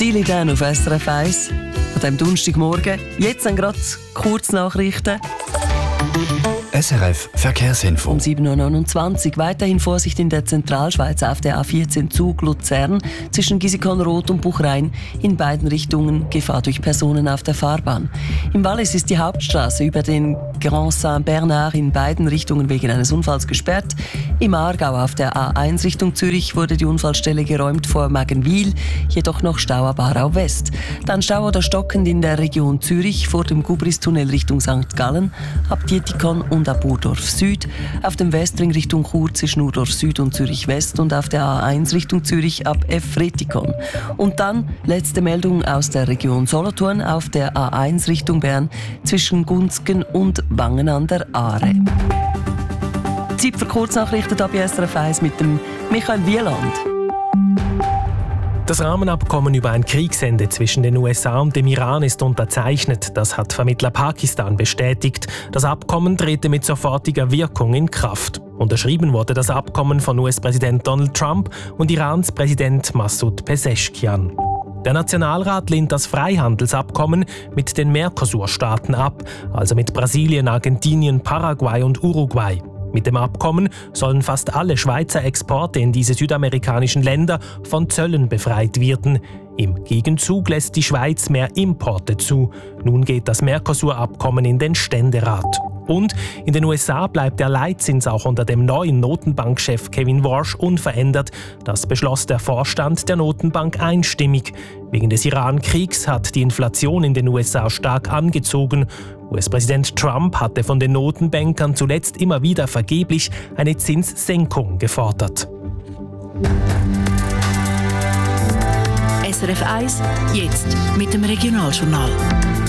Steely Dan auf SRF 1 an diesem Donnerstagmorgen. Jetzt dann gerade Kurznachrichten. SRF Verkehrsinfo. Um 7.29 Uhr weiterhin Vorsicht in der Zentralschweiz auf der A14 Zug Luzern zwischen Gisicon-Roth und Buchrein. In beiden Richtungen Gefahr durch Personen auf der Fahrbahn. Im Wallis ist die Hauptstraße über den Grand Saint-Bernard in beiden Richtungen wegen eines Unfalls gesperrt. Im Aargau auf der A1 Richtung Zürich wurde die Unfallstelle geräumt vor Magenwil, jedoch noch Stau ab Aarau West. Dann Stau oder stockend in der Region Zürich vor dem Gubristunnel Richtung St. Gallen, ab Dietikon und ab Urdorf Süd. Auf dem Westring Richtung Chur zwischen Urdorf Süd und Zürich West und auf der A1 Richtung Zürich ab Efretikon. Und dann letzte Meldung aus der Region Solothurn auf der A1 Richtung Bern zwischen Gunzgen und Wangen an der Aare. Zeit für Kurznachrichten hier bei SRF 1 mit dem Michael Wieland. Das Rahmenabkommen über ein Kriegsende zwischen den USA und dem Iran ist unterzeichnet. Das hat Vermittler Pakistan bestätigt. Das Abkommen trete mit sofortiger Wirkung in Kraft. Unterschrieben wurde das Abkommen von US-Präsident Donald Trump und Irans Präsident Massoud Pezeshkian. Der Nationalrat lehnt das Freihandelsabkommen mit den Mercosur-Staaten ab, also mit Brasilien, Argentinien, Paraguay und Uruguay. Mit dem Abkommen sollen fast alle Schweizer Exporte in diese südamerikanischen Länder von Zöllen befreit werden. Im Gegenzug lässt die Schweiz mehr Importe zu. Nun geht das Mercosur-Abkommen in den Ständerat. Und in den USA bleibt der Leitzins auch unter dem neuen Notenbankchef Kevin Warsh unverändert. Das beschloss der Vorstand der Notenbank einstimmig. Wegen des Iran-Kriegs hat die Inflation in den USA stark angezogen. US-Präsident Trump hatte von den Notenbankern zuletzt immer wieder vergeblich eine Zinssenkung gefordert. SRF 1, jetzt mit dem Regionaljournal.